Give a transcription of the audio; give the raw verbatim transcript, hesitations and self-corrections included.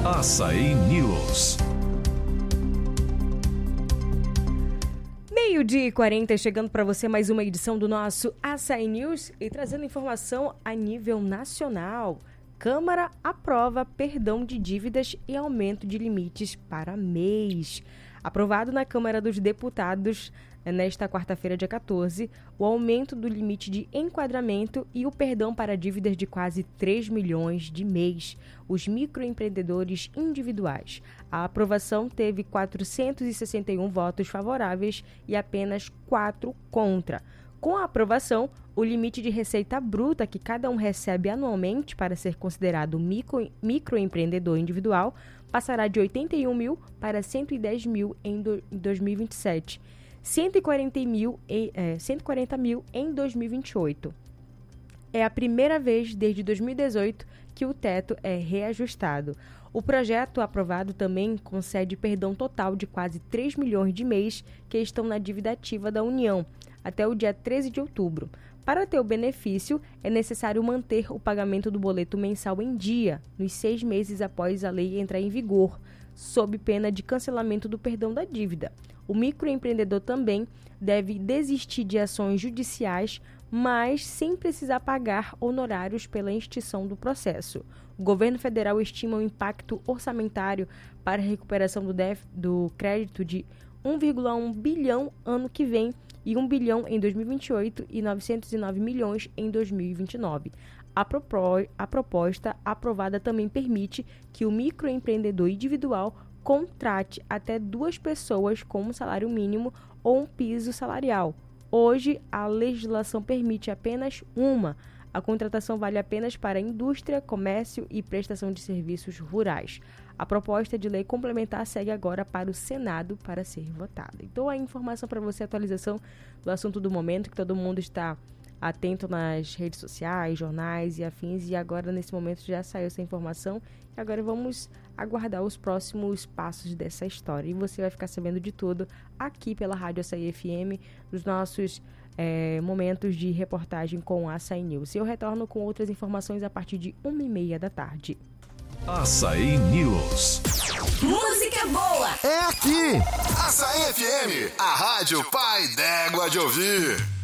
Açaí News. Meio-dia e quarenta, chegando para você mais uma edição do nosso Açaí News e trazendo informação a nível nacional. Câmara aprova perdão de dívidas e aumento de limites para mês. Aprovado na Câmara dos Deputados, nesta quarta-feira, dia quatorze, o aumento do limite de enquadramento e o perdão para dívidas de quase três milhões de mês, os microempreendedores individuais. A aprovação teve quatrocentos e sessenta e um votos favoráveis e apenas quatro contra. Com a aprovação, o limite de receita bruta que cada um recebe anualmente para ser considerado micro, microempreendedor individual passará de oitenta e um mil para cento e dez mil em dois mil e vinte e sete. cento e quarenta mil em, é, cento e quarenta mil em dois mil e vinte e oito. É a primeira vez desde dois mil e dezoito que o teto é reajustado. O projeto aprovado também concede perdão total de quase três milhões de mês que estão na dívida ativa da União, até o dia treze de outubro. Para ter o benefício, é necessário manter o pagamento do boleto mensal em dia, nos seis meses após a lei entrar em vigor, sob pena de cancelamento do perdão da dívida. O microempreendedor também deve desistir de ações judiciais, mas sem precisar pagar honorários pela extinção do processo. O governo federal estima o impacto orçamentário para a recuperação do, def- do crédito de um vírgula um bilhão ano que vem e um bilhão em dois mil e vinte e oito e novecentos e nove milhões em dois mil e vinte e nove. A, propó- a proposta aprovada também permite que o microempreendedor individual contrate até duas pessoas com um salário mínimo ou um piso salarial. Hoje, a legislação permite apenas uma. A contratação vale apenas para indústria, comércio e prestação de serviços rurais. A proposta de lei complementar segue agora para o Senado para ser votada. Então, a informação para você, a atualização do assunto do momento, que todo mundo está atento nas redes sociais, jornais e afins, e agora nesse momento já saiu essa informação e agora vamos aguardar os próximos passos dessa história e você vai ficar sabendo de tudo aqui pela Rádio Açaí F M, nos nossos é, momentos de reportagem com a Açaí News. Eu retorno com outras informações a partir de uma e meia da tarde. Açaí News. Música boa é aqui. Açaí F M, a rádio pai d'égua de ouvir.